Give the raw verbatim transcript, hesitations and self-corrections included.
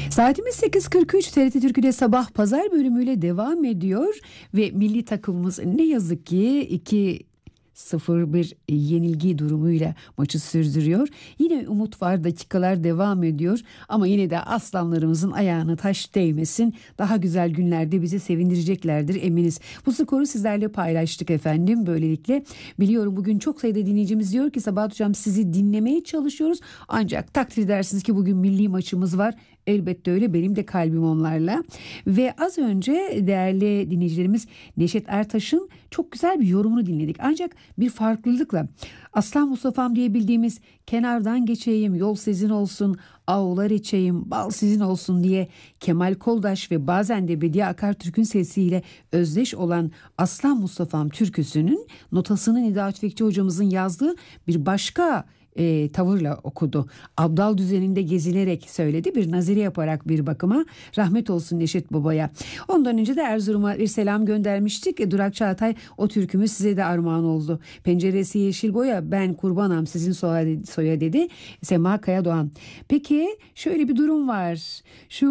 Saatimiz sekiz kırk üç. T R T Türkü'de sabah pazar bölümüyle devam ediyor ve milli takımımız ne yazık ki iki sıfır bir yenilgi durumuyla maçı sürdürüyor. Yine umut var, dakikalar devam ediyor ama yine de aslanlarımızın ayağına taş değmesin. Daha güzel günlerde bizi sevindireceklerdir eminiz. Bu skoru sizlerle paylaştık efendim. Böylelikle biliyorum bugün çok sayıda dinleyicimiz diyor ki Sabahat Hocam sizi dinlemeye çalışıyoruz. Ancak takdir edersiniz ki bugün milli maçımız var. Elbette öyle, benim de kalbim onlarla. Ve az önce değerli dinleyicilerimiz Neşet Ertaş'ın çok güzel bir yorumunu dinledik. Ancak bir farklılıkla Aslan Mustafa'm diye bildiğimiz kenardan geçeyim, yol sizin olsun, ağlar içeyim, bal sizin olsun diye Kemal Koldaş ve bazen de Bediye Akartürk'ün sesiyle özdeş olan Aslan Mustafa'm türküsünün notasını Nida Tüfekçi hocamızın yazdığı bir başka E, tavırla okudu. Abdal düzeninde gezilerek söyledi. Bir nazire yaparak bir bakıma. Rahmet olsun Neşet Baba'ya. Ondan önce de Erzurum'a bir selam göndermiştik. E, Durak Çağatay o türkümüz size de armağan oldu. Penceresi yeşil boya, ben kurbanam sizin soya, soya dedi Sema Kayadoğan. Peki şöyle bir durum var. Şu